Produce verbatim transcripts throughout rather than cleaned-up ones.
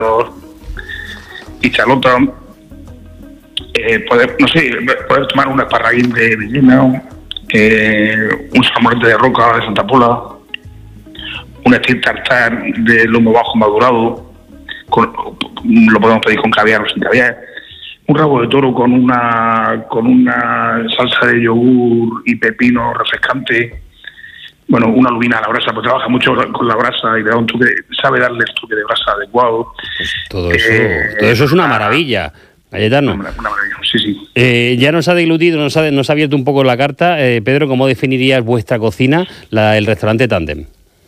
y Charlota, eh, poder, no sé, poder tomar un esparraguín de Villena, eh, un salmonete de roca de Santa Pola, un steak tartar de lomo bajo madurado, con, lo podemos pedir con caviar o sin caviar, un rabo de toro con una con una salsa de yogur y pepino refrescante, bueno, una lubina a la brasa, pues trabaja mucho con la brasa y le da un toque, sabe darle el toque de brasa adecuado. Pues todo eso, eh, todo eso es una maravilla, Cayetano. Una, una maravilla, sí, sí. Eh, ya nos ha diluido, nos ha, nos ha abierto un poco la carta. Eh, Pedro, ¿cómo definirías vuestra cocina, la, el restaurante Tándem?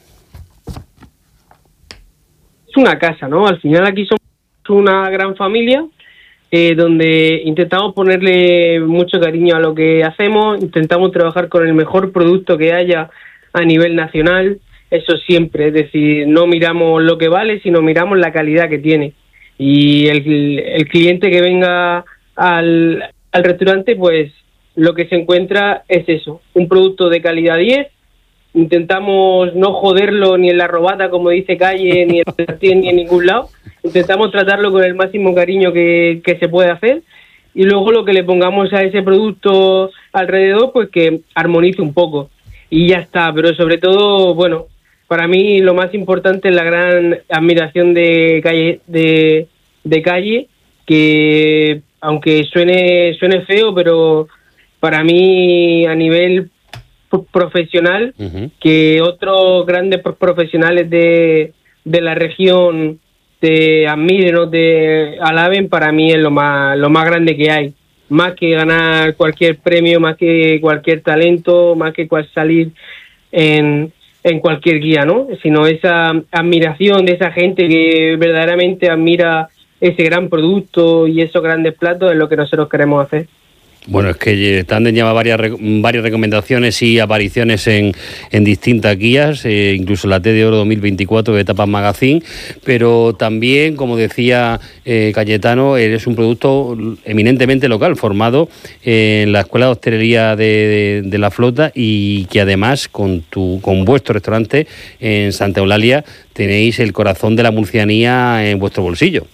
Es una casa, ¿no? Al final aquí somos una gran familia, eh, donde intentamos ponerle mucho cariño a lo que hacemos, intentamos trabajar con el mejor producto que haya a nivel nacional, eso siempre, es decir, no miramos lo que vale, sino miramos la calidad que tiene. Y el, el cliente que venga al, al restaurante, pues lo que se encuentra es eso, un producto de calidad diez. Intentamos no joderlo ni en la robata, como dice Calle, ni en la tienda, ni en ningún lado. Intentamos tratarlo con el máximo cariño que, que se puede hacer, y luego lo que le pongamos a ese producto alrededor, pues que armonice un poco. Y ya está, pero sobre todo, bueno, para mí lo más importante es la gran admiración de Calle, de, de Calle, que aunque suene, suene feo, pero para mí a nivel profesional, uh-huh, que otros grandes profesionales de, de la región te admiren o te alaben, para mí es lo más, lo más grande que hay. Más que ganar cualquier premio, más que cualquier talento, más que cual salir en, en cualquier guía, ¿no? Sino esa admiración de esa gente que verdaderamente admira ese gran producto y esos grandes platos es lo que nosotros queremos hacer. Bueno, es que Tándem lleva varias varias recomendaciones y apariciones en, en distintas guías, eh, incluso la T de Oro dos mil veinticuatro de Tapas Magazine, pero también, como decía eh, Cayetano, es un producto eminentemente local, formado en la Escuela de Hostelería de, de, de la Flota, y que además con, tu, con vuestro restaurante en Santa Eulalia tenéis el corazón de la murcianía en vuestro bolsillo.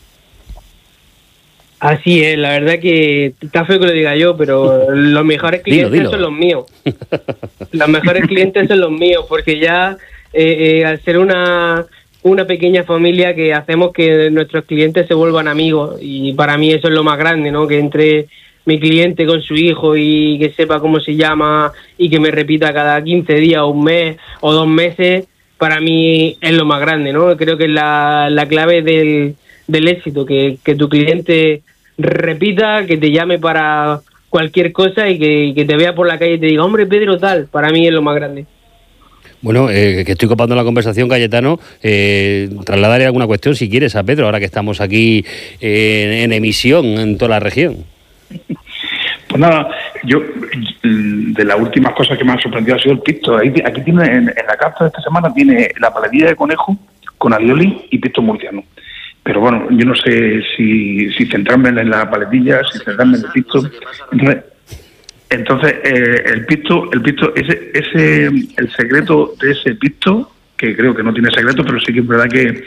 Así es, la verdad que está feo que lo diga yo, pero los mejores clientes dilo, dilo. son los míos. Los mejores clientes son los míos, porque ya eh, eh, al ser una, una pequeña familia, que hacemos que nuestros clientes se vuelvan amigos, y para mí eso es lo más grande, ¿no? Que entre mi cliente con su hijo y que sepa cómo se llama y que me repita cada quince días o un mes o dos meses, para mí es lo más grande, ¿no? Creo que es la, la clave del, del éxito, que, que tu cliente repita, que te llame para cualquier cosa y que, que te vea por la calle y te diga, hombre, Pedro tal, para mí es lo más grande. Bueno, eh, que estoy copando la conversación, Cayetano, eh, trasladaré alguna cuestión si quieres a Pedro, ahora que estamos aquí eh, en, en emisión en toda la región. Pues nada, yo de las últimas cosas que me han sorprendido ha sido el pisto. Aquí tiene, en, en la carta de esta semana tiene la paletilla de conejo con alioli y pisto murciano. Pero bueno, yo no sé si, si centrarme en la paletilla, si centrarme en el pisto. Entonces, entonces eh, el pisto, el pisto, ese, ese, el secreto de ese pisto, que creo que no tiene secreto, pero sí que es verdad que,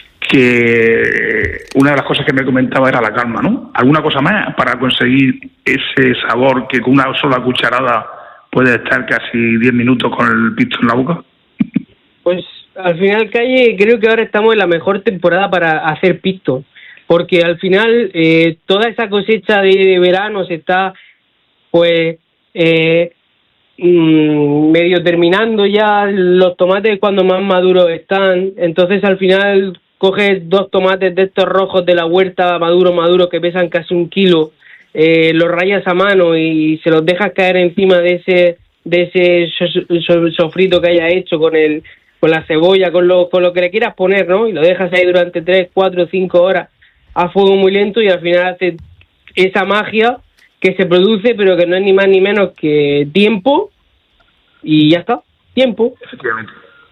que una de las cosas que me comentaba era la calma, ¿no? ¿Alguna cosa más para conseguir ese sabor que con una sola cucharada puede estar casi diez minutos con el pisto en la boca? Pues al final, Calle, creo que ahora estamos en la mejor temporada para hacer pisto, porque al final eh, toda esa cosecha de, de verano se está pues eh, mmm, medio terminando ya, los tomates cuando más maduros están, entonces al final coges dos tomates de estos rojos de la huerta maduro maduro que pesan casi un kilo, eh, los rayas a mano y se los dejas caer encima de ese de ese so, so, sofrito que haya hecho con el con la cebolla, con lo, con lo que le quieras poner, ¿no? Y lo dejas ahí durante tres, cuatro, cinco horas a fuego muy lento y al final hace esa magia que se produce, pero que no es ni más ni menos que tiempo, y ya está, tiempo. Efectivamente.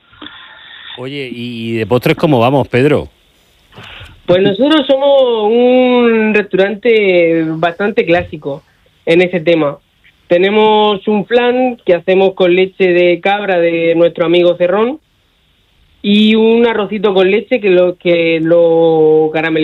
Oye, ¿y de postres cómo vamos, Pedro? Pues nosotros somos un restaurante bastante clásico en ese tema. Tenemos un flan que hacemos con leche de cabra de nuestro amigo Cerrón, y un arrocito con leche que lo que lo caramelizamos